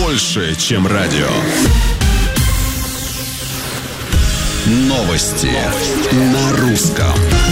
больше, чем радио. Новости на русском.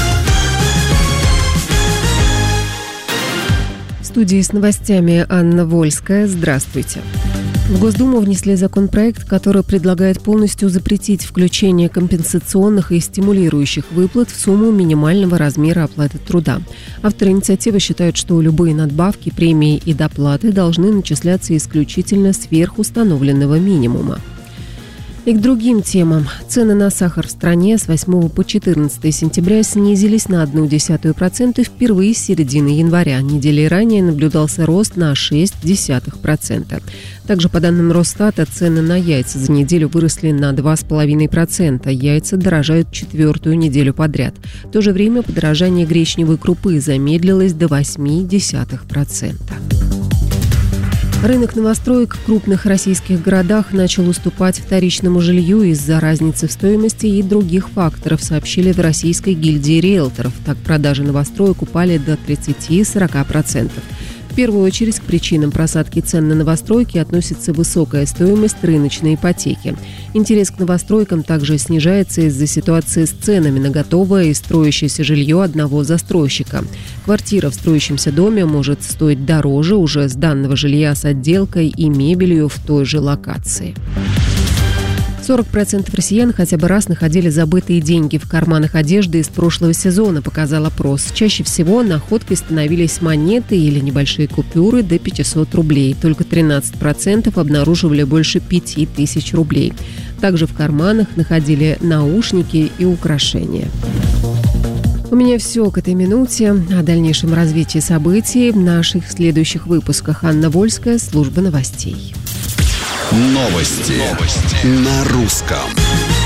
В студии с новостями Анна Вольская. Здравствуйте. В Госдуму внесли законопроект, который предлагает полностью запретить включение компенсационных и стимулирующих выплат в сумму минимального размера оплаты труда. Авторы инициативы считают, что любые надбавки, премии и доплаты должны начисляться исключительно сверх установленного минимума. И к другим темам. Цены на сахар в стране с 8 по 14 сентября снизились на 0,1% впервые с середины января. Недели ранее наблюдался рост на 0,6%. Также, по данным Росстата, цены на яйца за неделю выросли на 2,5%. Яйца дорожают 4-ю неделю подряд. В то же время подорожание гречневой крупы замедлилось до 0,8%. Рынок новостроек в крупных российских городах начал уступать вторичному жилью из-за разницы в стоимости и других факторов, сообщили в Российской гильдии риэлторов. Так, продажи новостроек упали до 30-40%. В первую очередь к причинам просадки цен на новостройки относится высокая стоимость рыночной ипотеки. Интерес к новостройкам также снижается из-за ситуации с ценами на готовое и строящееся жилье одного застройщика. Квартира в строящемся доме может стоить дороже уже сданного жилья с отделкой и мебелью в той же локации. 40% россиян хотя бы раз находили забытые деньги в карманах одежды из прошлого сезона, показал опрос. Чаще всего находкой становились монеты или небольшие купюры до 500 рублей. Только 13% обнаруживали больше 5000 рублей. Также в карманах находили наушники и украшения. У меня все к этой минуте. О дальнейшем развитии событий в наших следующих выпусках. Анна Вольская, служба новостей. Новости на русском.